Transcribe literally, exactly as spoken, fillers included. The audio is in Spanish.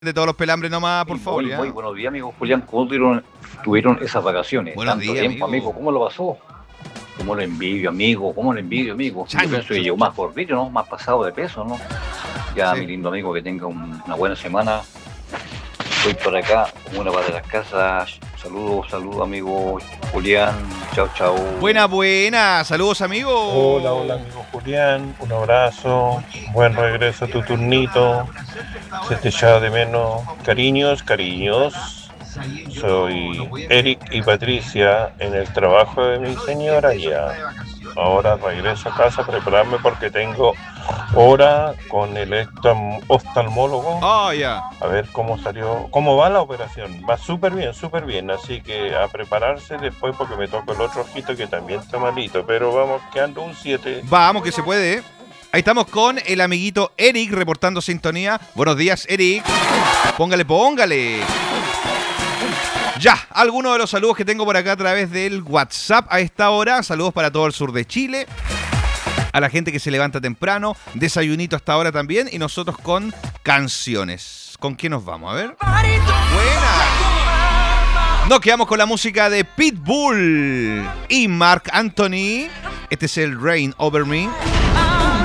de todos los pelambres nomás, por favor. Muy, ¿ya? muy buenos días, amigo Julián. ¿Cómo tuvieron, tuvieron esas vacaciones? Buenos Tanto días, tiempo, amigo. amigo. ¿Cómo lo pasó? ¿Cómo lo envidio, amigo? ¿Cómo lo envidio, amigo? Yo Chancho. pienso que llegó más gordito, ¿no? Más pasado de peso, ¿no? Ya, Sí. mi lindo amigo, que tenga un- una buena semana. Estoy por acá, como una parte de las casas. Saludos, saludos, amigo Julián. Chao, chao. Buena, buena. Saludos, amigo. Hola, hola amigo Julián, un abrazo, buen regreso a tu turnito, se te echaba de menos, cariños, cariños, soy Eric y Patricia en el trabajo de mi señora ya, ahora regreso a casa a prepararme porque tengo hora con el oftal- oftalmólogo. Oh, ya. A ver cómo salió, cómo va la operación. Va súper bien, súper bien. Así que a prepararse después porque me toca el otro ojito que también está malito. Pero vamos quedando un siete. Vamos, que se puede. ¿eh? Ahí estamos con el amiguito Eric reportando sintonía. Buenos días, Eric. Póngale, póngale. Ya, algunos de los saludos que tengo por acá a través del WhatsApp a esta hora. Saludos para todo el sur de Chile. A la gente que se levanta temprano. Desayunito hasta ahora también. Y nosotros con canciones. ¿Con qué nos vamos? A ver. Buena. Nos quedamos con la música de Pitbull y Marc Anthony. Este es el Rain Over Me.